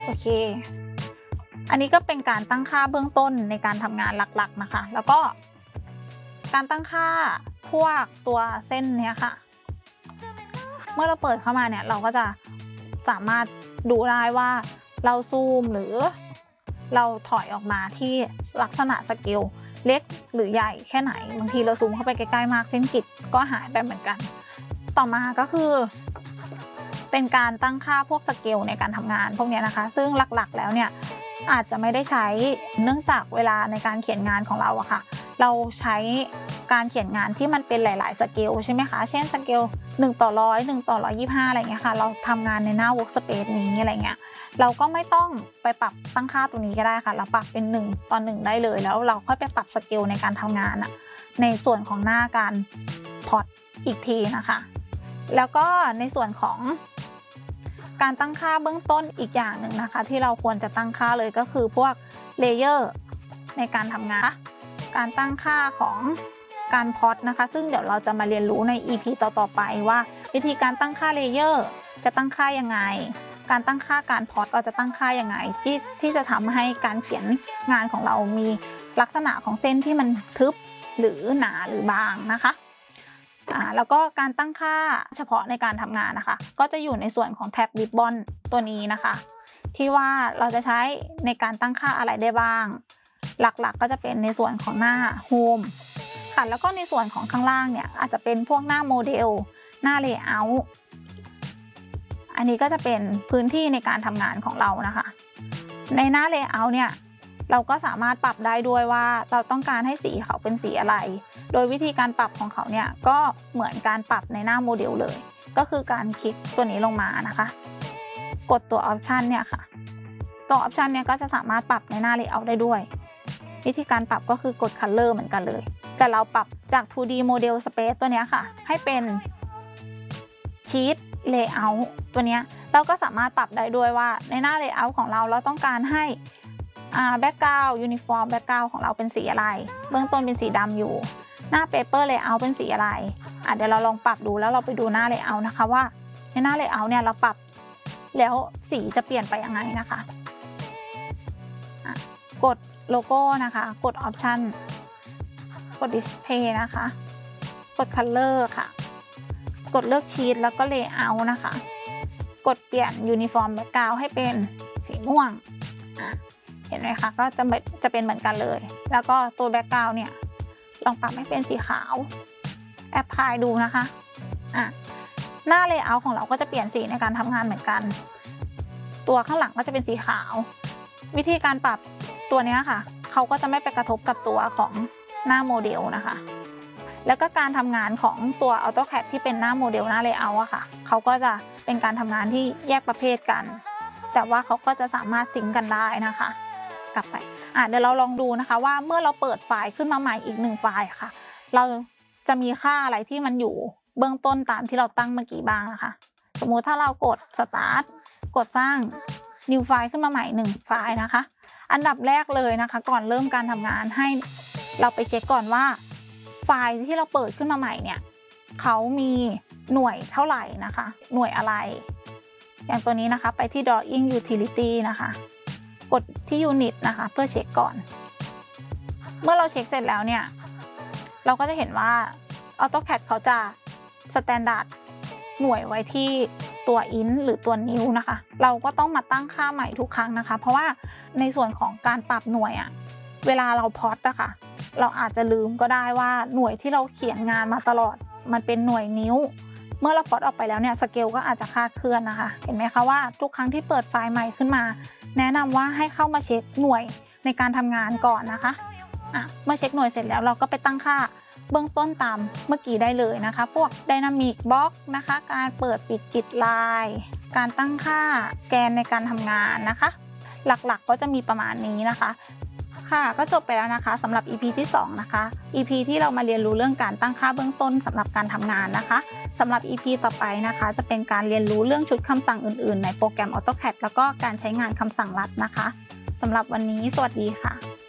โอเคอันนี้ก็เป็นการตั้งค่าเบื้องต้นในการทำงานหลักๆนะคะแล้วก็การตั้งค่าพวกตัวเส้นเนี้ยค่ะเมื่อเราเปิดเข้ามาเนี่ยเราก็จะสามารถดูได้ว่าเราซูมหรือเราถอยออกมาที่ลักษณะสเกลเล็กหรือใหญ่แค่ไหนบางทีเราซูมเข้าไปใกล้ๆมากเส้นกริดก็หายไปเหมือนกันต่อมาก็คือเป็นการตั้งค่าพวกสเกลในการทำงานพวกนี้นะคะซึ่งหลักๆแล้วเนี่ยอาจจะไม่ได้ใช้เนื่องจากเวลาในการเขียนงานของเราอะค่ะเราใช้การเขียนงานที่มันเป็นหลายๆสเกลใช่ไหมคะเช่นสเกล1:100 1:125อะไรเงี้ยค่ะเราทำงานในหน้า workspace นี้อะไรเงี้ยเราก็ไม่ต้องไปปรับตั้งค่าตรงนี้ก็ได้ค่ะเราปรับเป็น1:1ได้เลยแล้วเราค่อยไปปรับสเกลในการทำงานอะในส่วนของหน้าการพอร์ตอีกทีนะคะแล้วก็ในส่วนของการตั้งค่าเบื้องต้นอีกอย่างหนึ่งนะคะที่เราควรจะตั้งค่าเลยก็คือพวกเลเยอร์ในการทำงานการตั้งค่าของการพอร์ตนะคะซึ่งเดี๋ยวเราจะมาเรียนรู้ใน EP ต่อๆไปว่าวิธีการตั้งค่าเลเยอร์จะตั้งค่ายังไงการตั้งค่าการพอร์ตเราจะตั้งค่ายังไงที่จะทำให้การเขียนงานของเรามีลักษณะของเส้นที่มันทึบหรือหนาหรือบางนะคะแล้วก็การตั้งค่าเฉพาะในการทำงานนะคะก็จะอยู่ในส่วนของแท็บริบบอนตัวนี้นะคะที่ว่าเราจะใช้ในการตั้งค่าอะไรได้บ้างหลักๆก็จะเป็นในส่วนของหน้า Home ค่ะแล้วก็ในส่วนของข้างล่างเนี่ยอาจจะเป็นพวกหน้าโมเดลหน้า Layout อันนี้ก็จะเป็นพื้นที่ในการทำงานของเรานะคะในหน้า Layout เนี่ยเราก็สามารถปรับได้ด้วยว่าเราต้องการให้สีเขาเป็นสีอะไรโดยวิธีการปรับของเขาเนี่ยก็เหมือนการปรับในหน้าโมเดลเลยก็คือการคลิกตัวนี้ลงมานะคะกดตัวออปชันเนี่ยค่ะตัวออปชันเนี่ยก็จะสามารถปรับในหน้า Layout ได้ด้วยวิธีการปรับก็คือกด Color เหมือนกันเลยแต่เราปรับจาก 2D Model Space ตัวนี้ค่ะให้เป็น Sheet Layout ตัวนี้เราก็สามารถปรับได้ด้วยว่าในหน้า Layout ของเราต้องการให้background uniform background ของเราเป็นสีอะไรเบื้องต้นเป็นสีดำอยู่หน้า paper layout เป็นสีอะไรเดี๋ยวเราลองปรับดูแล้วเราไปดูหน้า layout นะคะว่าในหน้า layout เนี่ยเราปรับแล้วสีจะเปลี่ยนไปยังไงนะคะกดโลโก้นะคะกด option กด display นะคะกด color ค่ะกดเลือก sheet แล้วก็ layout นะคะกดเปลี่ยน uniform background ให้เป็นสีม่วงเห็นไหมคะก็จะเป็นเหมือนกันเลยแล้วก็ตัวแบ็กกราวด์เนี่ยลองปรับให้เป็นสีขาวแอปพลายดูนะคะหน้าเลเยอร์ของเราก็จะเปลี่ยนสีในการทำงานเหมือนกันตัวข้างหลังก็จะเป็นสีขาววิธีการปรับตัวนี้ค่ะเขาก็จะไม่ไปกระทบกับตัวของหน้าโมเดลนะคะแล้วก็การทำงานของตัว AutoCAD ที่เป็นหน้าโมเดลหน้าเลเยอร์อะค่ะเขาก็จะเป็นการทำงานที่แยกประเภทกันแต่ว่าเขาก็จะสามารถซิงค์กันได้นะคะกลับไปเดี๋ยวเราลองดูนะคะว่าเมื่อเราเปิดไฟล์ขึ้นมาใหม่อีก1ไฟล์ค่ะเราจะมีค่าอะไรที่มันอยู่เบื้องต้นตามที่เราตั้งเมื่อกี้บ้างนะคะสมมุติถ้าเรากด Start กดสร้าง New ไฟล์ขึ้นมาใหม่1ไฟล์นะคะอันดับแรกเลยนะคะก่อนเริ่มการทำงานให้เราไปเช็คก่อนว่าไฟล์ที่เราเปิดขึ้นมาใหม่เนี่ยเขามีหน่วยเท่าไหร่นะคะหน่วยอะไรอย่างตัวนี้นะคะไปที่ Drawing Utility นะคะกดที่ Unit นะคะเพื่อเช็คก่อนเมื่อเราเช็คเสร็จแล้วเนี่ยเราก็จะเห็นว่า AutoCAD เขาจะ Standard หน่วยไว้ที่ตัว int หรือตัวนิ้วนะคะเราก็ต้องมาตั้งค่าใหม่ทุกครั้งนะคะเพราะว่าในส่วนของการปรับหน่วยเวลาเราพอตอะค่ะเราอาจจะลืมก็ได้ว่าหน่วยที่เราเขียนงานมาตลอดมันเป็นหน่วยนิ้วเมื่อเราพอตออกไปแล้วเนี่ยสเกลก็อาจจะคลาดเคลื่อนนะคะเห็นไหมคะว่าทุกครั้งที่เปิดไฟล์ใหม่ขึ้นมาแนะนำว่าให้เข้ามาเช็คหน่วยในการทำงานก่อนนะคะเมื่อเช็คหน่วยเสร็จแล้วเราก็ไปตั้งค่าเบื้องต้นตามเมื่อกี้ได้เลยนะคะพวก Dynamic Box นะคะการเปิดปิดกริดลายการตั้งค่าแกนในการทำงานนะคะหลักๆก็จะมีประมาณนี้นะคะค่ะก็จบไปแล้วนะคะสำหรับ EP ที่2นะคะ EP ที่เรามาเรียนรู้เรื่องการตั้งค่าเบื้องต้นสำหรับการทำงานนะคะสำหรับ EP ต่อไปนะคะจะเป็นการเรียนรู้เรื่องชุดคำสั่งอื่นๆในโปรแกรม AutoCAD แล้วก็การใช้งานคำสั่งลัดนะคะสำหรับวันนี้สวัสดีค่ะ